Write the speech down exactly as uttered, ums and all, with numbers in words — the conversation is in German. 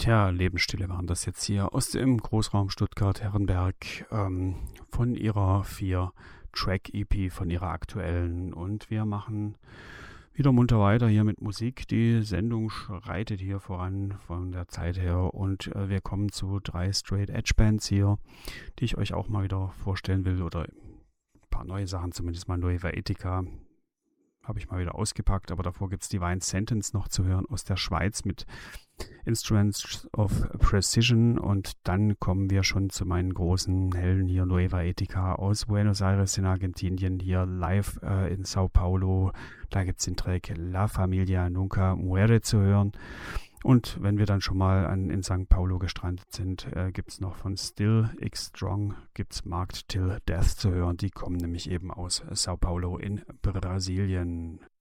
Tja, Lebensstille waren das jetzt hier aus dem Großraum Stuttgart-Herrenberg ähm, von ihrer vier-Track-E P, von ihrer aktuellen. Und wir machen wieder munter weiter hier mit Musik. Die Sendung schreitet hier voran von der Zeit her und äh, wir kommen zu drei Straight Edge Bands hier, die ich euch auch mal wieder vorstellen will oder ein paar neue Sachen, zumindest mal Nueva Etica. Habe ich mal wieder ausgepackt, aber davor gibt es Divine Sentence noch zu hören aus der Schweiz mit Instruments of Precision und dann kommen wir schon zu meinen großen Helden hier, Nueva Etica aus Buenos Aires in Argentinien, hier live äh, in Sao Paulo. Da gibt es den Track La Familia Nunca Muere zu hören. Und wenn wir dann schon mal an, in Sao Paulo gestrandet sind, äh, gibt es noch von Still X Strong, gibt es Marked Till Death zu hören. Die kommen nämlich eben aus Sao Paulo in Brasilien.